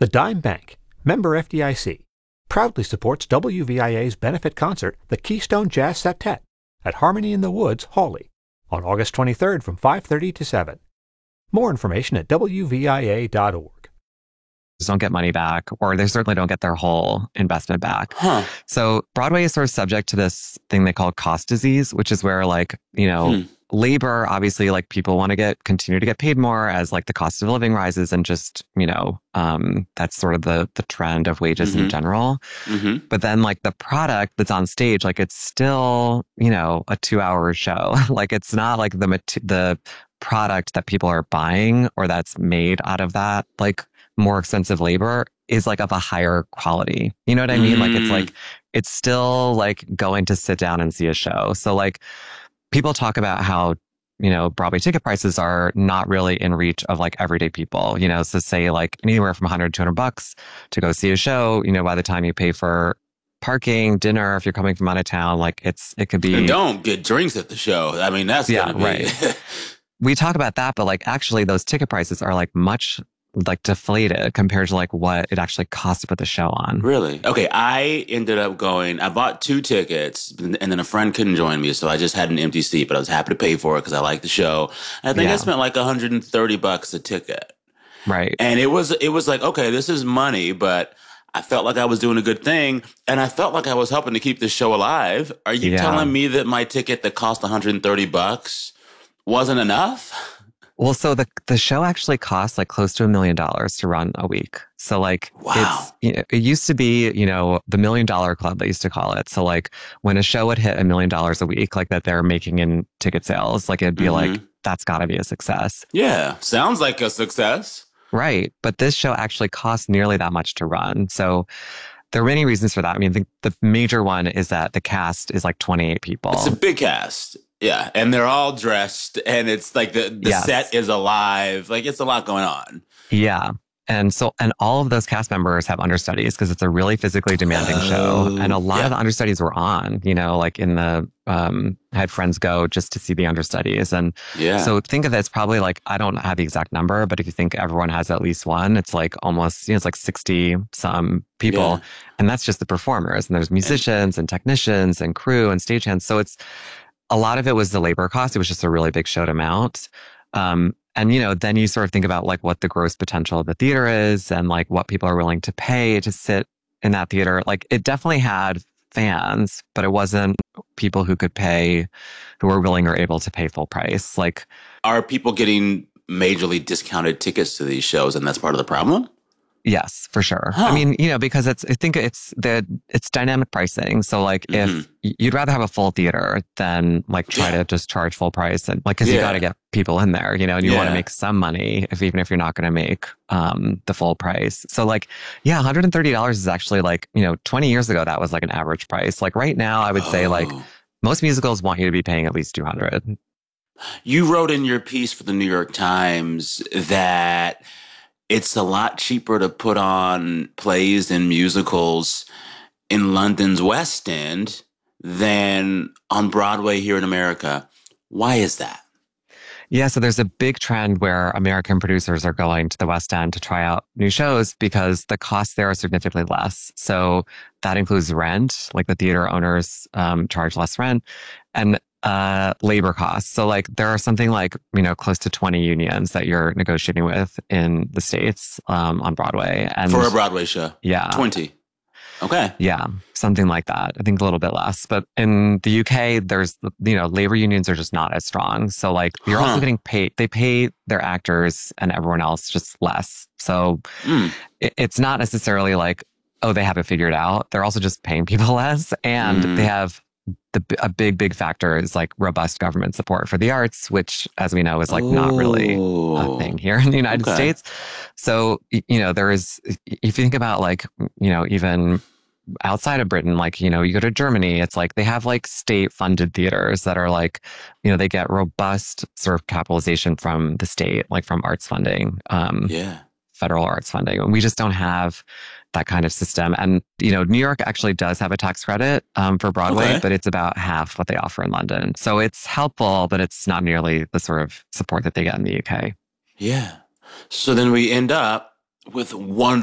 The Dime Bank, member FDIC, proudly supports WVIA's benefit concert, the Keystone Jazz Septet, at Harmony in the Woods, Hawley, on August 23rd from 5:30 to 7. More information at WVIA.org. Don't get money back, or they certainly don't get their whole investment back. So Broadway is sort of subject to this thing they call cost disease, which is where labor, obviously, like people want to continue to get paid more as like the cost of living rises, and just, that's sort of the trend of wages in general. But then like the product that's on stage, like it's still, a 2-hour show. Like it's not like the product that people are buying or that's made out of that, like more expensive labor is like of a higher quality. You know what I mean? Like it's still like going to sit down and see a show. So like people talk about how, Broadway ticket prices are not really in reach of like everyday people, so say like anywhere from $100 to $200 to go see a show, by the time you pay for parking, dinner, if you're coming from out of town, like it could be. And don't get drinks at the show. I mean, that's gonna be right. We talk about that, but like actually those ticket prices are like much like deflated compared to like what it actually costs to put the show on. Really? Okay, I ended up I bought 2 tickets, and then a friend couldn't join me, so I just had an empty seat, but I was happy to pay for it because I liked the show. And I think I spent like $130 a ticket. Right. And it was like, okay, this is money, but I felt like I was doing a good thing, and I felt like I was helping to keep the show alive. Are you telling me that my ticket that cost $130 wasn't enough? Well, so the show actually costs like close to $1 million to run a week. So like, wow. It used to be, the $1 Million Club, they used to call it. So like when a show would hit $1 million a week, like that they're making in ticket sales, like it'd be like, that's gotta be a success. Yeah. Sounds like a success. Right. But this show actually costs nearly that much to run. So there are many reasons for that. I mean, the major one is that the cast is like 28 people. It's a big cast. Yeah, and they're all dressed, and it's like the set is alive. Like, it's a lot going on. Yeah. And all of those cast members have understudies because it's a really physically demanding show. And a lot of the understudies were on, like in the, had friends go just to see the understudies. And so think of it as probably like, I don't have the exact number, but if you think everyone has at least one, it's like almost, it's like 60 some people. Yeah. And that's just the performers. And there's musicians and technicians and crew and stagehands. So a lot of it was the labor cost. It was just a really big show to mount. And, then you sort of think about like what the gross potential of the theater is and like what people are willing to pay to sit in that theater. Like it definitely had fans, but it wasn't people who could pay, who were willing or able to pay full price. Like, are people getting majorly discounted tickets to these shows, and that's part of the problem? Yes, for sure. I mean, because I think it's dynamic pricing. So like if you'd rather have a full theater than like try to just charge full price, and like, cause you got to get people in there, and you want to make some money even if you're not going to make, the full price. So like, $130 is actually like, 20 years ago, that was like an average price. Like right now, I would say like most musicals want you to be paying at least $200. You wrote in your piece for the New York Times that it's a lot cheaper to put on plays and musicals in London's West End than on Broadway here in America. Why is that? Yeah, so there's a big trend where American producers are going to the West End to try out new shows because the costs there are significantly less. So that includes rent, like the theater owners charge less rent, and labor costs. So like there are something like, close to 20 unions that you're negotiating with in the States on Broadway. And for a Broadway show? Yeah. 20. Okay. Yeah, something like that. I think a little bit less. But in the UK, there's, labor unions are just not as strong. So like you're also getting paid. They pay their actors and everyone else just less. So it's not necessarily like, oh, they have it figured out. They're also just paying people less. And they have a big factor is like robust government support for the arts, which, as we know, is like not really a thing here in the United States. So, there is, if you think about like, even outside of Britain, like, you go to Germany, it's like they have like state funded theaters that are like, they get robust sort of capitalization from the state, like from arts funding, federal arts funding. And we just don't have that kind of system. And, New York actually does have a tax credit for Broadway, but it's about half what they offer in London. So it's helpful, but it's not nearly the sort of support that they get in the UK. Yeah. So then we end up with one